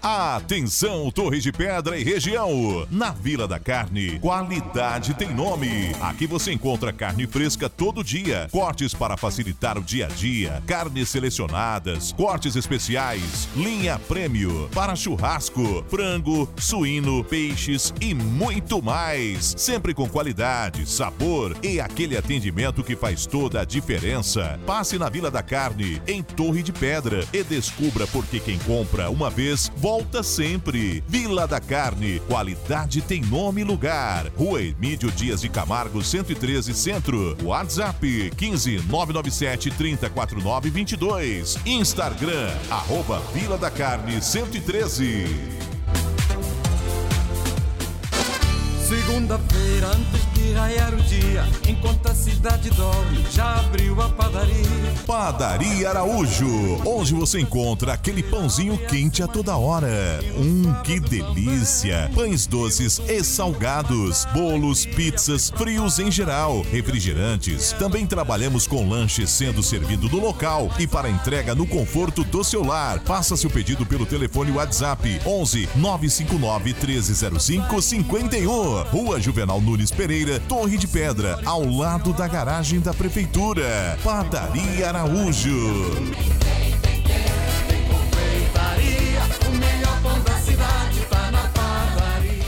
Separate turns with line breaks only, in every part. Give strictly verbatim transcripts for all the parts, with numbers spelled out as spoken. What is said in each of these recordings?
Atenção, Torre de Pedra e região. Na Vila da Carne, qualidade tem nome. Aqui você encontra carne fresca todo dia, cortes para facilitar o dia a dia, carnes selecionadas, cortes especiais, linha prêmio, para churrasco, frango, suíno, peixes e muito mais. Sempre com qualidade, sabor e aquele atendimento que faz toda a diferença. Passe na Vila da Carne, em Torre de Pedra, e descubra por que quem compra uma vez, volta sempre. Vila da Carne, qualidade tem nome e lugar. Rua Emílio Dias de Camargo, cento e treze, Centro. WhatsApp quinze, nove nove sete, trinta, quarenta e nove, vinte e dois. Instagram, arroba Vila da Carne cento e treze.
Segunda-feira, antes de raiar o dia, enquanto a cidade dorme, já abriu a padaria.
Padaria Araújo, onde você encontra aquele pãozinho quente a toda hora. Hum, que delícia! Pães doces e salgados, bolos, pizzas, frios em geral, refrigerantes. Também trabalhamos com lanches sendo servido no local e para entrega no conforto do seu lar. Faça seu pedido pelo telefone WhatsApp onze, nove cinco nove, treze zero cinco, cinquenta e um. Rua Juvenal Nunes Pereira, Torre de Pedra, ao lado da garagem da Prefeitura. Padaria Araújo.
O melhor pão da cidade tá na padaria.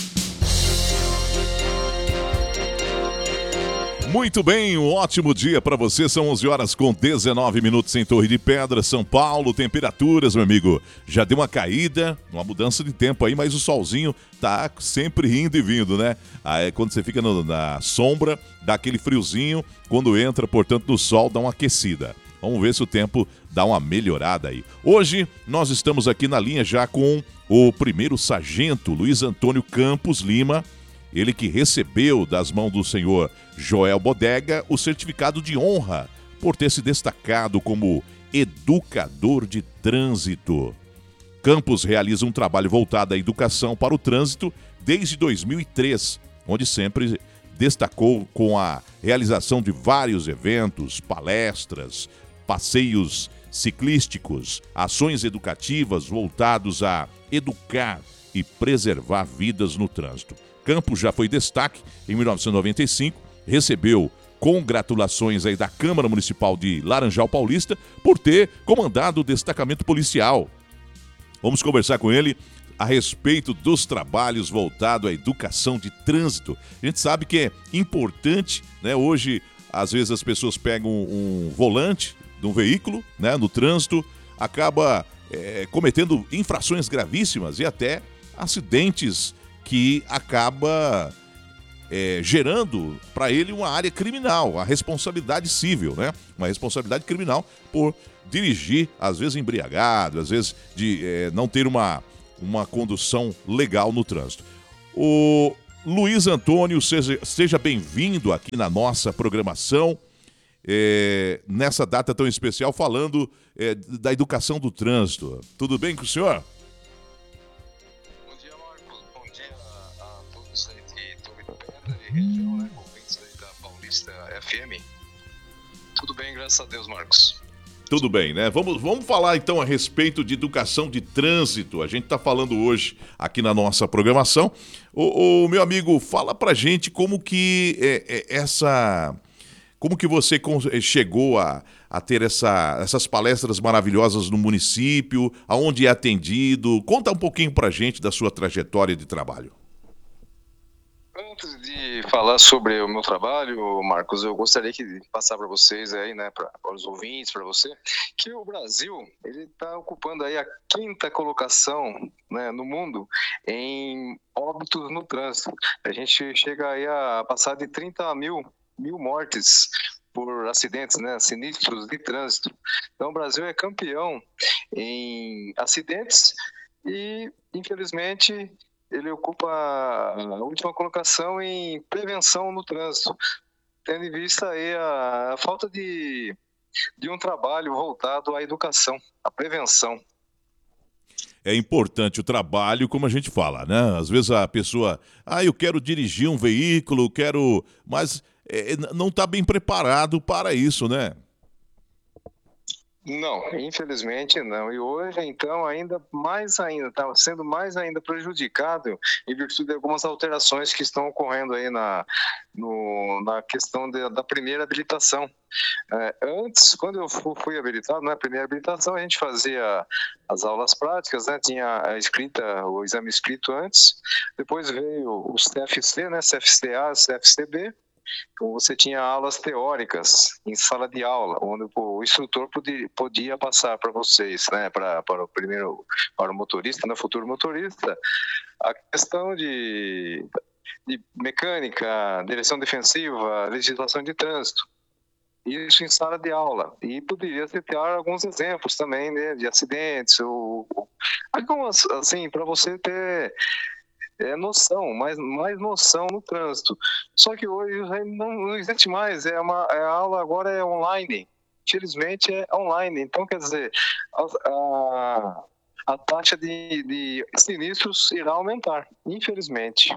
Muito bem, um ótimo dia para você. São onze horas com dezenove minutos em Torre de Pedra, São Paulo. Temperaturas, meu amigo, já deu uma caída, uma mudança de tempo aí, mas o solzinho tá sempre indo e vindo, né? Aí quando você fica no, na sombra, dá aquele friozinho. Quando entra, portanto, no sol, dá uma aquecida. Vamos ver se o tempo dá uma melhorada aí. Hoje, nós estamos aqui na linha já com o primeiro sargento Luiz Antônio Campos Lima. Ele que recebeu das mãos do senhor Joel Bodega o certificado de honra por ter se destacado como educador de trânsito. Campos realiza um trabalho voltado à educação para o trânsito desde dois mil e três, onde sempre destacou com a realização de vários eventos, palestras, passeios ciclísticos, ações educativas voltados a educar e preservar vidas no trânsito. Campos já foi destaque em mil novecentos e noventa e cinco, recebeu congratulações aí da Câmara Municipal de Laranjal Paulista por ter comandado o destacamento policial. Vamos conversar com ele a respeito dos trabalhos voltados à educação de trânsito. A gente sabe que é importante, né? Hoje, às vezes as pessoas pegam um, um volante de um veículo, né, no trânsito, acaba é, cometendo infrações gravíssimas e até acidentes que acaba é, gerando para ele uma área criminal, a responsabilidade civil, né? Uma responsabilidade criminal por dirigir, às vezes embriagado, às vezes de é, não ter uma, uma condução legal no trânsito. O Luiz Antônio, seja, seja bem-vindo aqui na nossa programação, é, nessa data tão especial, falando é, da educação do trânsito. Tudo bem com o senhor?
Região, né, ouvintes aí da Paulista F M. Tudo bem, graças a Deus, Marcos.
Tudo bem, né? Vamos, vamos falar então a respeito de educação de trânsito. A gente está falando hoje aqui na nossa programação. O, o meu amigo, fala pra gente como que é, é, essa... Como que você chegou a, a ter essa, essas palestras maravilhosas no município, aonde é atendido? Conta um pouquinho pra gente da sua trajetória de trabalho.
Antes de falar sobre o meu trabalho, Marcos, eu gostaria de passar para vocês aí, né, para os ouvintes, para você, que o Brasil ele está ocupando aí a quinta colocação, né, no mundo em óbitos no trânsito. A gente chega aí a passar de trinta mil, mil mortes por acidentes, né, sinistros de trânsito. Então, o Brasil é campeão em acidentes e, infelizmente, ele ocupa a última colocação em prevenção no trânsito, tendo em vista aí a, a falta de, de um trabalho voltado à educação, à prevenção.
É importante o trabalho, como a gente fala, né? Às vezes a pessoa, ah, eu quero dirigir um veículo, quero, mas é, não está bem preparado para isso, né?
Não, infelizmente não. E hoje, então, ainda mais ainda, está sendo mais ainda prejudicado em virtude de algumas alterações que estão ocorrendo aí na, no, na questão de, da primeira habilitação. É, antes, quando eu fui habilitado, na primeira habilitação, a gente fazia as aulas práticas, né? Tinha a escrita, o exame escrito antes, depois veio o C F C, né? C F C A, C F C B. Então, você tinha aulas teóricas em sala de aula, onde o instrutor podia, podia passar para vocês, né, para, para o primeiro, para o motorista, né, futuro motorista, a questão de, de mecânica, direção defensiva, legislação de trânsito. Isso em sala de aula. E poderia citar alguns exemplos também, né, de acidentes, ou, algumas, assim, para você ter é noção, mais, mais noção no trânsito. Só que hoje não, não existe mais, é uma, a aula agora é online, infelizmente é online, então quer dizer, a, a, a taxa de, de sinistros irá aumentar, infelizmente.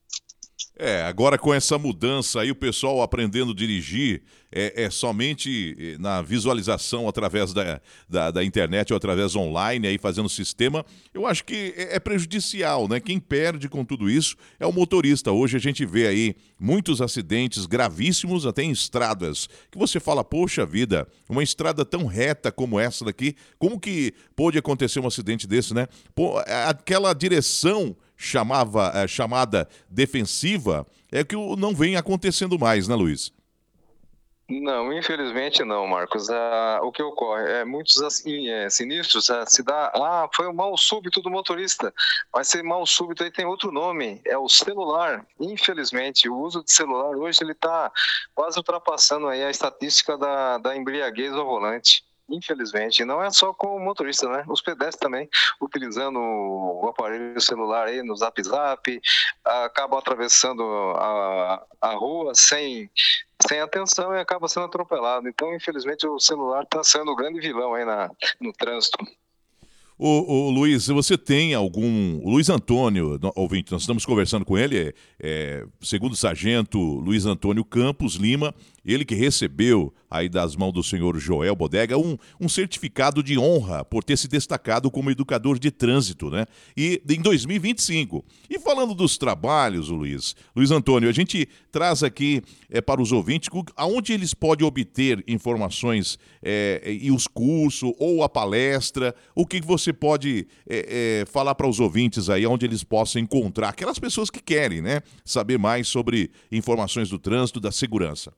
É, agora com essa mudança aí, o pessoal aprendendo a dirigir é, é somente na visualização através da, da, da internet ou através online, aí fazendo o sistema, eu acho que é, é prejudicial, né? Quem perde com tudo isso é o motorista. Hoje a gente vê aí muitos acidentes gravíssimos, até em estradas, que você fala, poxa vida, uma estrada tão reta como essa daqui, como que pôde acontecer um acidente desse, né? Pô, aquela direção chamava, é, chamada defensiva, é que não vem acontecendo mais, né, Luiz?
Não, infelizmente não, Marcos. Ah, o que ocorre é muitos assim, é, sinistros, ah, se dá, ah, foi um mal súbito do motorista, mas esse mal súbito aí tem outro nome, é o celular. Infelizmente, o uso de celular hoje ele está quase ultrapassando aí a estatística da, da embriaguez ao volante. Infelizmente, não é só com o motorista, né? Os pedestres também, utilizando o aparelho celular aí no Zap Zap, acabam atravessando a, a rua sem, sem atenção e acaba sendo atropelado. Então, infelizmente, o celular está sendo o grande vilão aí na, no trânsito.
Ô, ô, Luiz, você tem algum... O Luiz Antônio, no- ouvinte, nós estamos conversando com ele, é, é, segundo sargento Luiz Antônio Campos Lima, ele que recebeu aí das mãos do senhor Joel Bodega um, um certificado de honra por ter se destacado como educador de trânsito, né? E em dois mil e vinte e cinco. E falando dos trabalhos, ô Luiz, Luiz Antônio, a gente traz aqui é, para os ouvintes cu- aonde eles podem obter informações é, e os cursos ou a palestra, o que você pode é, é, falar para os ouvintes aí, onde eles possam encontrar aquelas pessoas que querem, né, saber mais sobre informações do trânsito, da segurança.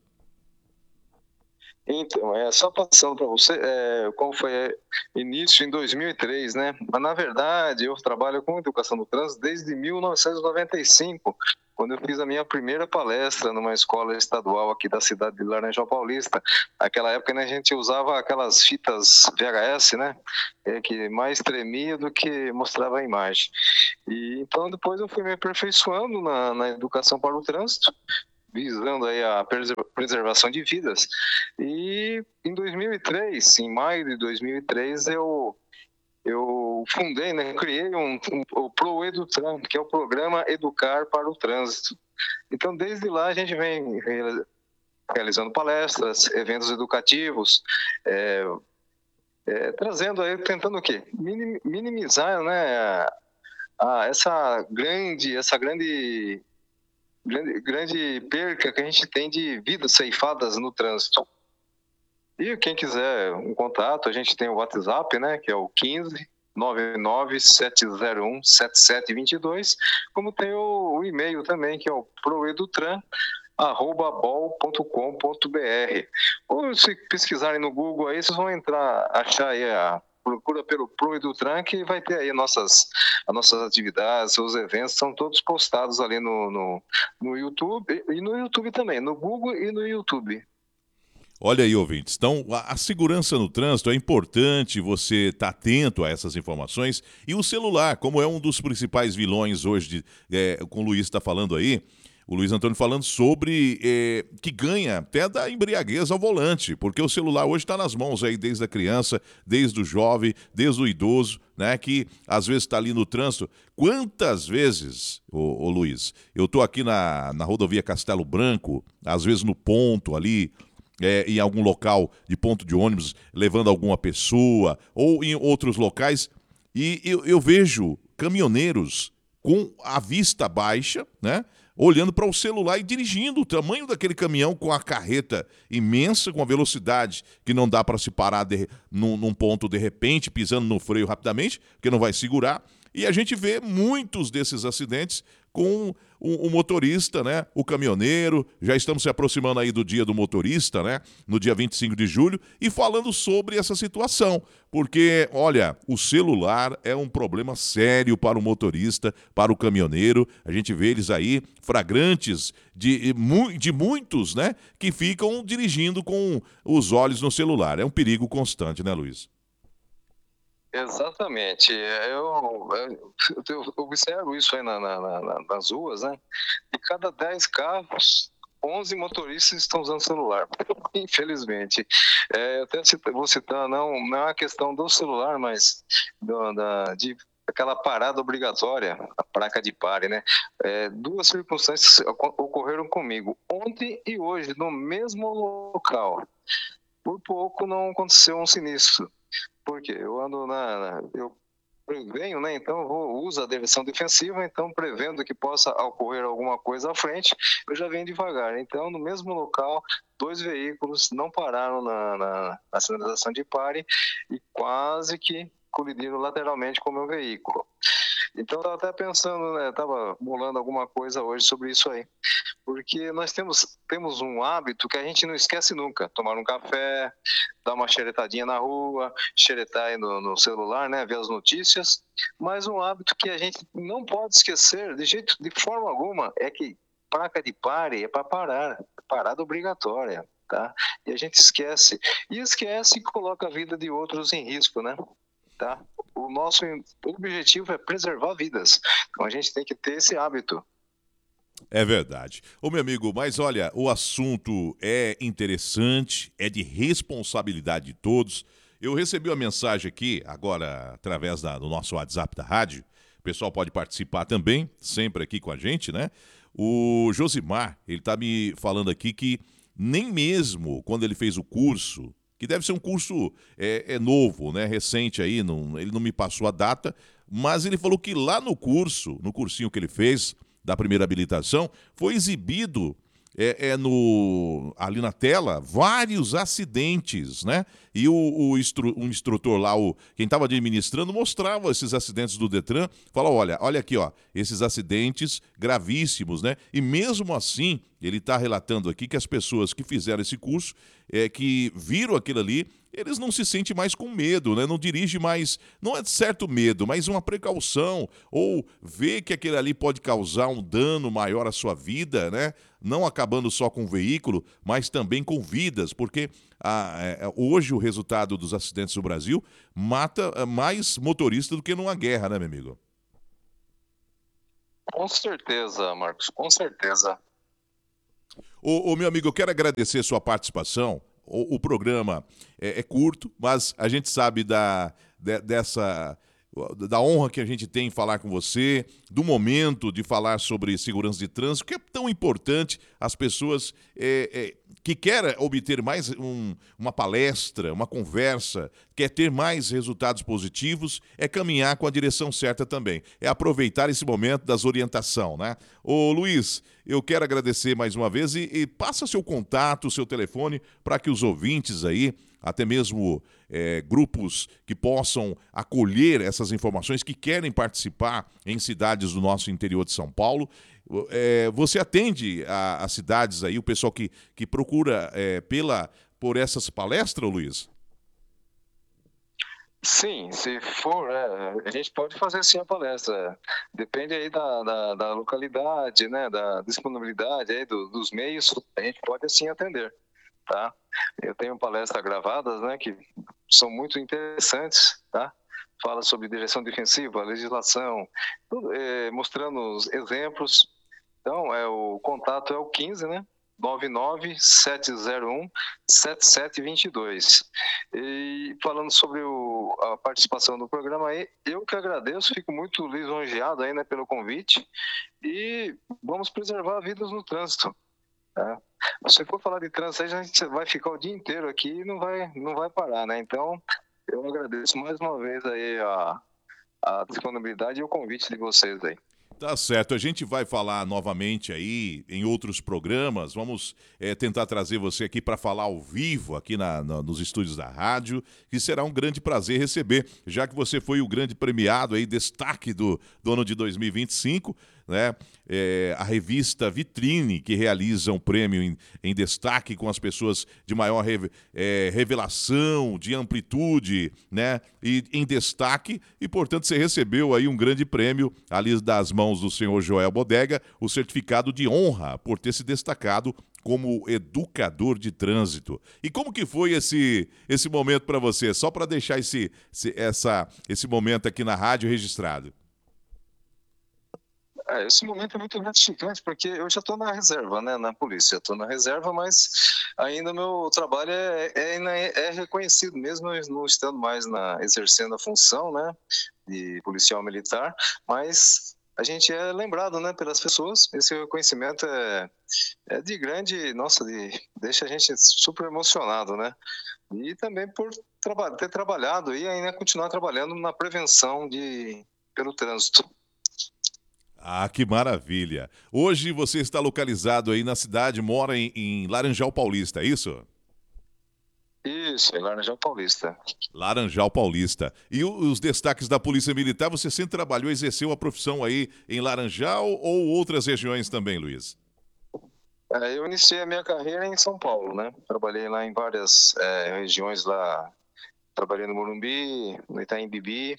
Então, é só passando para você, é, como foi é, início em dois mil e três, né? Mas, na verdade, eu trabalho com educação do trânsito desde mil novecentos e noventa e cinco, quando eu fiz a minha primeira palestra numa escola estadual aqui da cidade de Laranjal Paulista. Naquela época, né, a gente usava aquelas fitas V H S, né? É, que mais tremia do que mostrava a imagem. E, então, depois eu fui me aperfeiçoando na, na educação para o trânsito, visando aí a preservação de vidas. E em dois mil e três, em maio de dois mil e três, eu, eu fundei, né, criei um, um, o ProEdutran, que é o Programa Educar para o Trânsito. Então, desde lá, a gente vem realizando palestras, eventos educativos, é, é, trazendo aí, tentando o quê? Minimizar, né, a, a, essa grande, essa grande... Grande, grande perca que a gente tem de vidas ceifadas no trânsito. E quem quiser um contato, a gente tem o WhatsApp, né, que é o quinze, nove nove, sete zero um, sete sete dois dois, como tem o, o e-mail também, que é o proedutran, arroba bol ponto com ponto br. Ou se pesquisarem no Google aí, vocês vão entrar, achar aí a... Procura pelo ProEdutran, que vai ter aí nossas, as nossas atividades, os eventos, são todos postados ali no, no, no YouTube, e no YouTube também, no Google e no YouTube.
Olha aí, ouvintes. Então, a, a segurança no trânsito é importante você estar atento a essas informações. E o celular, como é um dos principais vilões hoje, de, é, com o Luiz está falando aí, o Luiz Antônio falando sobre é, que ganha até da embriaguez ao volante, porque o celular hoje está nas mãos aí desde a criança, desde o jovem, desde o idoso, né, que às vezes está ali no trânsito. Quantas vezes, ô, ô Luiz, eu estou aqui na, na rodovia Castelo Branco, às vezes no ponto ali, é, em algum local de ponto de ônibus, levando alguma pessoa, ou em outros locais, e eu, eu vejo caminhoneiros com a vista baixa, né? Olhando para o celular e dirigindo o tamanho daquele caminhão com a carreta imensa, com a velocidade que não dá para se parar de, num, num ponto de repente, pisando no freio rapidamente, porque não vai segurar. E a gente vê muitos desses acidentes com o, o motorista, né? O caminhoneiro. Já estamos se aproximando aí do dia do motorista, né? No dia vinte e cinco de julho, e falando sobre essa situação. Porque, olha, o celular é um problema sério para o motorista, para o caminhoneiro. A gente vê eles aí flagrantes de, de muitos, né? Que ficam dirigindo com os olhos no celular. É um perigo constante, né, Luiz?
Exatamente. Eu, eu, eu observo isso aí na, na, na, nas ruas, né? De cada dez carros, onze motoristas estão usando celular, infelizmente. É, eu até cito, vou citar, não, não é uma questão do celular, mas do, da, de aquela parada obrigatória, a placa de pare, né? É, duas circunstâncias ocorreram comigo, ontem e hoje, no mesmo local. Por pouco não aconteceu um sinistro. Porque eu ando na, na eu prevenho, né? Então eu vou, uso a direção defensiva, então prevendo que possa ocorrer alguma coisa à frente, eu já venho devagar. Então no mesmo local, dois veículos não pararam na, na, na sinalização de pare e quase que colidiram lateralmente com o meu veículo. Então eu estava até pensando, né? Estava bolando alguma coisa hoje sobre isso aí. Porque nós temos, temos um hábito que a gente não esquece nunca. Tomar um café, dar uma xeretadinha na rua, xeretar aí no, no celular, né, ver as notícias. Mas um hábito que a gente não pode esquecer, de jeito, de forma alguma, é que placa de pare é para parar, parada obrigatória, tá? E a gente esquece. E esquece e coloca a vida de outros em risco, né? Tá? O nosso objetivo é preservar vidas. Então a gente tem que ter esse hábito.
É verdade. Ô, meu amigo, mas olha, o assunto é interessante, é de responsabilidade de todos. Eu recebi uma mensagem aqui, agora, através da, do nosso WhatsApp da rádio. O pessoal pode participar também, sempre aqui com a gente, né? O Josimar, ele tá me falando aqui que nem mesmo quando ele fez o curso, que deve ser um curso é, é novo, né? Recente aí, não, ele não me passou a data, mas ele falou que lá no curso, no cursinho que ele fez, da primeira habilitação, foi exibido é, é no, ali na tela vários acidentes, né? E o, o instru, um instrutor lá, o, quem estava administrando, mostrava esses acidentes do Detran, falou, olha, olha aqui, ó, esses acidentes gravíssimos, né? E mesmo assim, ele está relatando aqui que as pessoas que fizeram esse curso, é, que viram aquilo ali, eles não se sentem mais com medo, né? Não dirige mais, não é certo medo, mas uma precaução, ou vê que aquele ali pode causar um dano maior à sua vida, né? Não acabando só com o veículo, mas também com vidas, porque ah, é, hoje o resultado dos acidentes no Brasil mata mais motorista do que numa guerra, né, meu amigo?
Com certeza, Marcos, com certeza.
Ô, ô, meu amigo, eu quero agradecer a sua participação. O, o programa é, é curto, mas a gente sabe da, de, dessa, da honra que a gente tem em falar com você, do momento de falar sobre segurança de trânsito, que é tão importante as pessoas é, é, que querem obter mais um, uma palestra, uma conversa, quer ter mais resultados positivos, é caminhar com a direção certa também. É aproveitar esse momento das orientação, né? Ô Luiz, eu quero agradecer mais uma vez e, e passa seu contato, seu telefone, para que os ouvintes aí, até mesmo é, grupos que possam acolher essas informações, que querem participar em cidades do nosso interior de São Paulo. É, você atende as cidades aí, o pessoal que, que procura é, pela, por essas palestras, Luiz?
Sim, se for, é, a gente pode fazer sim a palestra. Depende aí da, da, da localidade, né, da disponibilidade aí do, dos meios, a gente pode assim atender, tá? Eu tenho palestras gravadas, né, que são muito interessantes, tá? Fala sobre direção defensiva, legislação, tudo, é, mostrando os exemplos. Então, é, o contato é o quinze, né? nove nove sete zero um sete sete dois dois. E falando sobre o, a participação do programa aí, eu que agradeço, fico muito lisonjeado aí, né, pelo convite, e vamos preservar vidas no trânsito. Tá? Se for falar de trânsito, aí a gente vai ficar o dia inteiro aqui e não vai, não vai parar, né? Então, eu agradeço mais uma vez aí a, a disponibilidade e o convite de vocês aí.
Tá certo, a gente vai falar novamente aí em outros programas. Vamos eh, tentar trazer você aqui para falar ao vivo aqui na- na- nos estúdios da rádio, que será um grande prazer receber, já que você foi o grande premiado aí, destaque do, do ano de dois mil e vinte e cinco, né? Eh, a revista Vitrine, que realiza um prêmio em, em destaque com as pessoas de maior reve- eh, revelação, de amplitude, né? E em destaque, e portanto você recebeu aí um grande prêmio ali das mãos do senhor Joel Bodega, o certificado de honra por ter se destacado como educador de trânsito. E como que foi esse, esse momento para você? Só para deixar esse, esse, essa, esse momento aqui na rádio registrado.
É, esse momento é muito gratificante porque eu já estou na reserva, né, na polícia. Estou na reserva, mas ainda o meu trabalho é, é, é reconhecido, mesmo eu não estando mais na, exercendo a função, né, de policial militar, mas a gente é lembrado, né, pelas pessoas. Esse reconhecimento é, é de grande, nossa, de, deixa a gente super emocionado, né? E também por traba ter trabalhado e ainda continuar trabalhando na prevenção de, pelo trânsito.
Ah, que maravilha. Hoje você está localizado aí na cidade, mora em, em Laranjal Paulista, é isso?
Isso, em Laranjal Paulista.
Laranjal Paulista. E o- os destaques da Polícia Militar, você sempre trabalhou, exerceu a profissão aí em Laranjal ou outras regiões também, Luiz?
É, eu iniciei a minha carreira em São Paulo, né? Trabalhei lá em várias é, regiões lá. Trabalhei no Morumbi, no Itaim Bibi.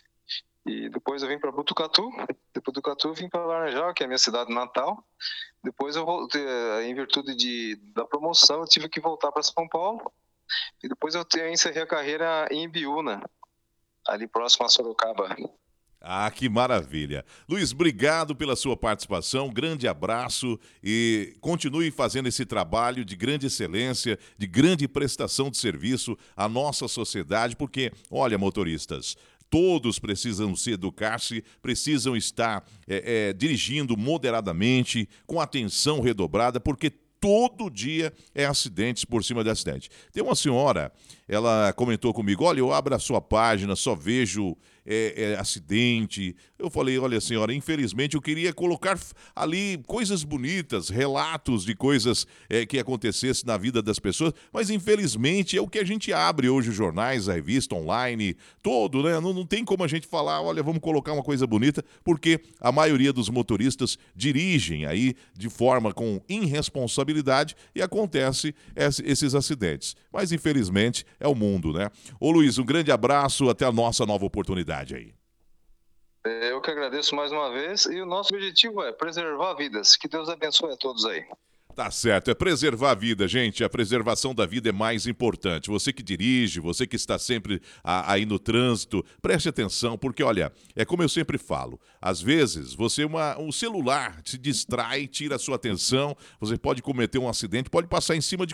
E depois eu vim para Botucatu. Depois do Botucatu eu vim para Laranjal, que é a minha cidade natal. Depois eu voltei, em virtude de, da promoção, eu tive que voltar para São Paulo. E depois eu te- encerrei a carreira em Ibiúna, ali próximo a Sorocaba.
Ah, que maravilha. Luiz, obrigado pela sua participação, grande abraço e continue fazendo esse trabalho de grande excelência, de grande prestação de serviço à nossa sociedade, porque, olha, motoristas, todos precisam se educar-se, precisam estar é, é, dirigindo moderadamente, com atenção redobrada, porque todo dia é acidentes por cima de acidente. Tem uma senhora, ela comentou comigo, olha, eu abro a sua página, só vejo é, é, acidente. Eu falei, olha senhora, infelizmente eu queria colocar f- ali coisas bonitas, relatos de coisas é, que acontecessem na vida das pessoas, mas infelizmente é o que a gente abre hoje, os jornais, a revista online, todo, né? Não, não tem como a gente falar, olha, vamos colocar uma coisa bonita, porque a maioria dos motoristas dirigem aí de forma com irresponsabilidade e acontece esse- esses acidentes. Mas infelizmente é o mundo, né? Ô Luiz, um grande abraço, até a nossa nova oportunidade aí.
Eu que agradeço mais uma vez. E o nosso objetivo é preservar vidas. Que Deus abençoe a todos aí.
Tá certo, é preservar a vida, gente. A preservação da vida é mais importante. Você que dirige, você que está sempre a- aí no trânsito, preste atenção, porque olha, é como eu sempre falo, às vezes você uma, um celular te distrai, tira a sua atenção, você pode cometer um acidente, pode passar em cima de